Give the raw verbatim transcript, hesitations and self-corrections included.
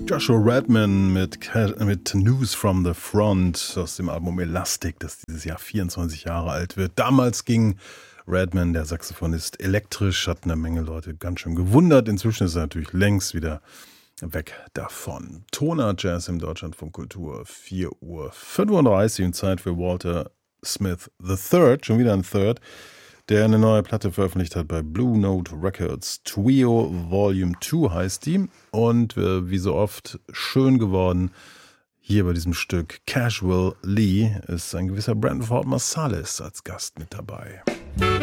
Joshua Redman mit, mit News from the Front aus dem Album Elastic, das dieses Jahr vierundzwanzig Jahre alt wird. Damals ging Redman, der Saxophonist, elektrisch, hat eine Menge Leute ganz schön gewundert. Inzwischen ist er natürlich längst wieder weg davon. Toner Jazz im Deutschlandfunk Kultur, vier Uhr fünfunddreißig und Zeit für Walter Smith the Third, schon wieder ein Third, der eine neue Platte veröffentlicht hat bei Blue Note Records. Trio Volume zwei heißt die und äh, wie so oft schön geworden hier bei diesem Stück Casual Lee ist ein gewisser Brandon Ford Marsalis als Gast mit dabei.